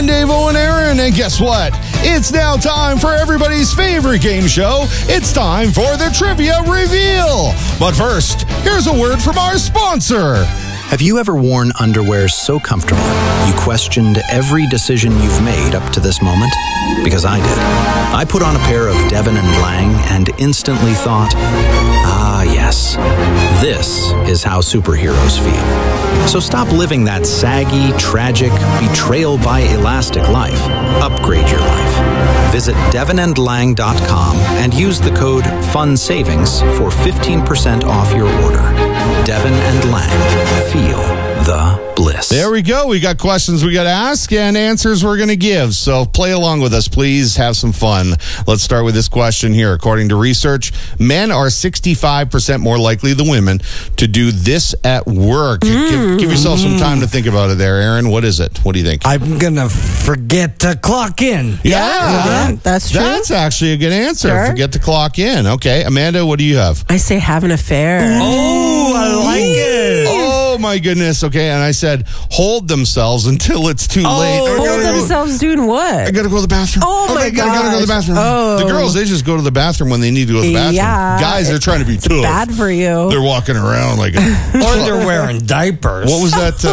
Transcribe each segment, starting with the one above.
and Davo and Aaron. And guess what? It's now time for everybody's favorite game show. It's time for the Trivia Reveal. But first, here's a word from our sponsor. Have you ever worn underwear so comfortable you questioned every decision you've made up to this moment? Because I did. I put on a pair of Devon and Lang and instantly thought, ah, yes, this is how superheroes feel. So stop living that saggy, tragic, betrayal by elastic life. Upgrade your life. Visit devonandlang.com and use the code FUNSAVINGS for 15% off your order. Devon and Lang. Feel the bliss. There we go. We got questions we got to ask and answers we're going to give. So play along with us, please. Have some fun. Let's start with this question here. According to research, men are 65% more likely than women to do this at work. Give yourself some time to think about it there, Aaron. What is it? What do you think? I'm going to forget to clock in. Yeah, that's true. That's actually a good answer. Sure. Forget to clock in. Okay. Amanda, what do you have? I say have an affair. Oh, I like it. Oh, my goodness. Okay. And I said hold themselves until it's too late. Hold themselves doing what? I gotta go to the bathroom. Oh, my I gotta go to the gosh. bathroom. Oh. The girls, they just go to the bathroom when they need to go to the bathroom. Yeah. Guys, they're trying to be tough. Bad for you. They're walking around like Or they're wearing diapers. what was that?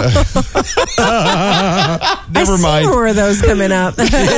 Never I see mind. more of those coming up.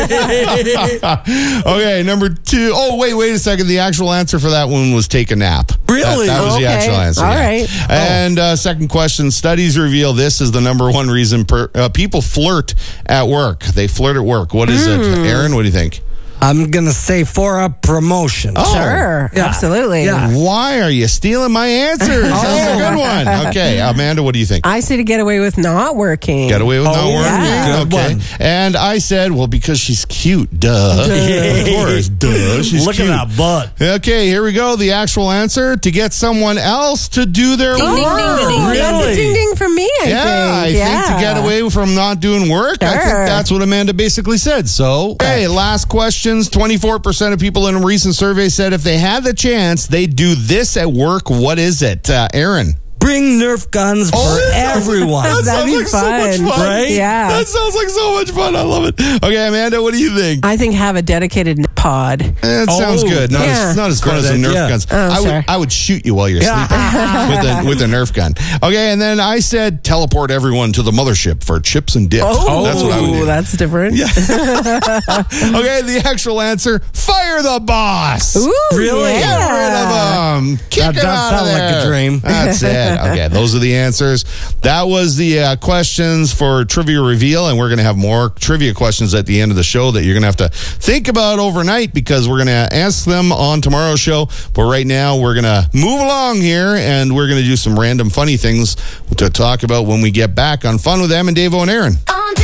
Okay, number 2. Oh, wait a second. The actual answer for that one was take a nap. Really? That was the Okay. actual answer. All yeah. right. And second question, studies reveal this is the number one reason people flirt at work. They flirt at work. What is it? Aaron, what do you think? I'm going to say for a promotion. Sure. Yeah. Absolutely. Yeah. Why are you stealing my answers? That's a good one. Okay, Amanda, what do you think? I say to get away with not working. Get away with not working. yeah. Good Okay. one. And I said, well, because she's cute. Duh. Of course. Duh. She's Look cute. at that butt. Okay, here we go. The actual answer: to get someone else to do their work. Oh, that's a ding ding for me, I think. think to get away from not doing work, I think Sure. that's what Amanda basically said. So, okay, last questions. 24% of people in a recent survey said if they had the chance, they'd do this at work. What is it? Aaron? Bring Nerf guns for everyone. That That'd sounds be like so much fun. fun. Right? Yeah. That sounds like so much fun. I love it. Okay, Amanda, what do you think? I think have a dedicated pod. That sounds good. Not, Yeah. not as fun as the Good Nerf idea. guns. Oh, sure. I would shoot you while you're sleeping with a Nerf gun. Okay, and then I said teleport everyone to the mothership for chips and dip. That's what I would do. That's different. Yeah. Okay, the actual answer: fire the boss. Ooh, Really? Yeah. Get rid of them. Kick That it does out of sound like a there. dream. That's it. Okay, those are the answers. That was the questions for Trivia Reveal, and we're going to have more trivia questions at the end of the show that you're going to have to think about overnight because we're going to ask them on tomorrow's show. But right now, we're going to move along here, and we're going to do some random funny things to talk about when we get back on Fun with Em and Davo and Aaron.